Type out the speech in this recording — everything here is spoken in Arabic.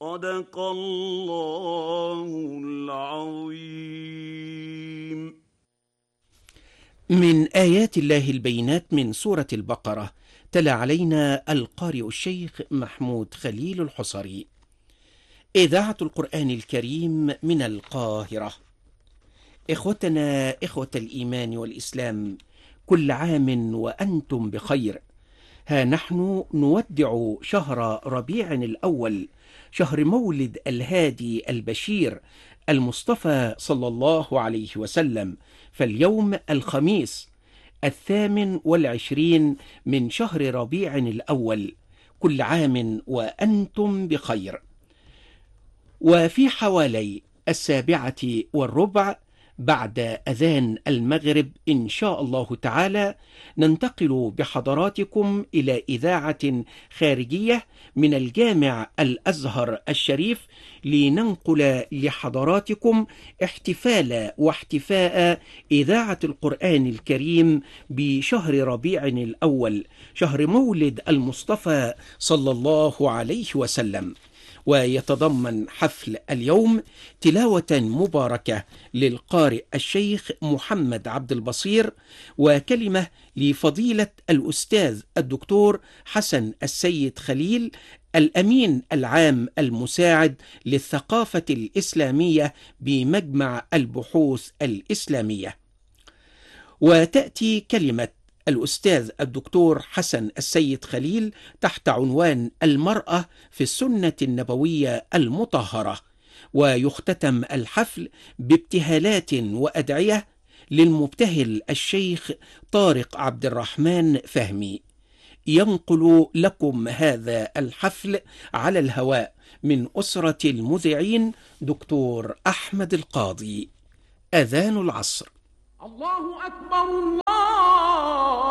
صدق الله العظيم. من آيات الله البينات من سورة البقرة، تلا علينا القارئ الشيخ محمود خليل الحصري. إذاعة القرآن الكريم من القاهرة. إخوتنا إخوة الإيمان والإسلام، كل عام وأنتم بخير. ها نحن نودع شهر ربيع الأول، شهر مولد الهادي البشير المصطفى صلى الله عليه وسلم. فاليوم الخميس 28 من شهر ربيع الأول، كل عام وأنتم بخير. وفي حوالي 7:15 بعد أذان المغرب إن شاء الله تعالى ننتقل بحضراتكم إلى إذاعة خارجية من الجامع الأزهر الشريف، لننقل لحضراتكم احتفال واحتفاء إذاعة القرآن الكريم بشهر ربيع الأول، شهر مولد المصطفى صلى الله عليه وسلم. ويتضمن حفل اليوم تلاوة مباركة للقارئ الشيخ محمد عبد البصير، وكلمة لفضيلة الأستاذ الدكتور حسن السيد خليل، الأمين العام المساعد للثقافة الإسلامية بمجمع البحوث الإسلامية. وتأتي كلمة الأستاذ الدكتور حسن السيد خليل تحت عنوان المرأة في السنة النبوية المطهرة. ويختتم الحفل بابتهالات وأدعية للمبتهل الشيخ طارق عبد الرحمن فهمي. ينقل لكم هذا الحفل على الهواء من أسرة المذيعين دكتور أحمد القاضي. أذان العصر. الله أكبر الله